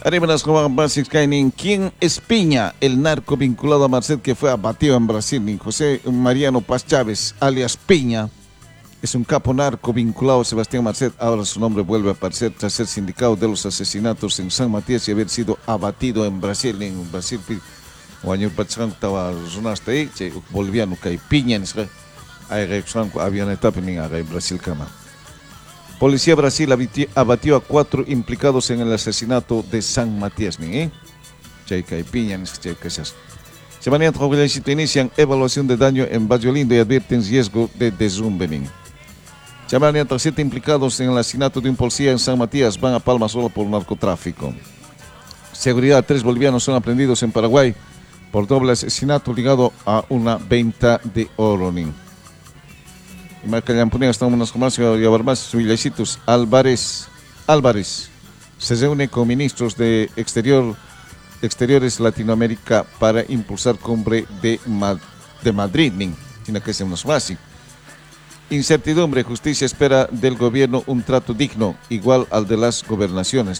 Arriba las básicas Kainin. ¿Quién es Piña, el narco vinculado a Marcet que fue abatido en Brasil? José Mariano Paz Chávez, alias Piña, es un capo narco vinculado a Sebastián Marcet. Ahora su nombre vuelve a aparecer tras ser sindicado de los asesinatos en San Matías y haber sido abatido en Brasil. En Brasil, o año pasado estaba zonaste ahí, boliviano que hay Piña, había una etapa en Brasil cama. Policía Brasil abatió a 4 implicados en el asesinato de San Matías. Semana inician evaluación de daño en Valle Lindo y advierten riesgo de derrumbe. Semana 7 implicados en el asesinato de un policía en San Matías van a Palma solo por narcotráfico. Seguridad, 3 bolivianos son aprendidos en Paraguay por doble asesinato ligado a una venta de oro. Álvarez se reúne con ministros de Exteriores Latinoamérica para impulsar cumbre de Madrid. Tiene que ser más fácil. Incertidumbre, justicia espera del gobierno un trato digno, igual al de las gobernaciones.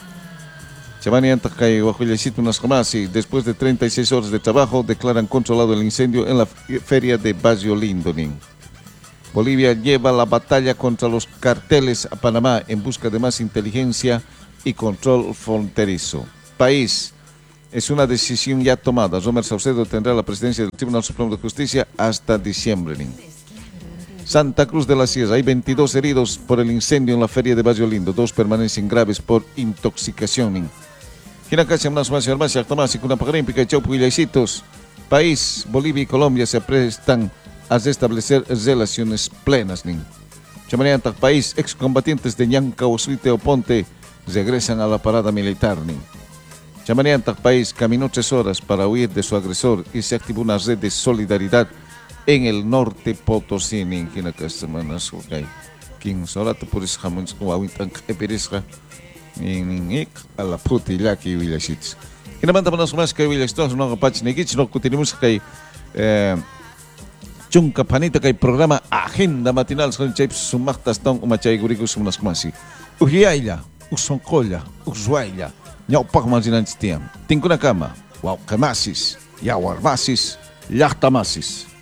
Después de 36 horas de trabajo, declaran controlado el incendio en la feria de Valle Lindo. Bolivia lleva la batalla contra los carteles a Panamá en busca de más inteligencia y control fronterizo. País, es una decisión ya tomada. Romer Saucedo tendrá la presidencia del Tribunal Supremo de Justicia hasta diciembre. Santa Cruz de la Sierra, hay 22 heridos por el incendio en la feria de Valle Lindo. 2 permanecen graves por intoxicación. País, Bolivia y Colombia se prestan a restablecer relaciones plenas. País, excombatientes de Ñancausuite o Ponte regresan a la parada militar. País caminó 3 horas para huir de su agresor y se activó una red de solidaridad en el norte Potosí. A la putilla que Villachits. Kinamanta panas más que Villachits, no capaz ni kits, no continuamos que chunka panita que programa agenda matinal son chips sumaktas tong umachay gurigos unas kumasi. Uhiaila, usonkola, uswaila, nyau pakmazinan tiam. Tingkuna kama, wow kamasis, yawar masis, yahtamasis.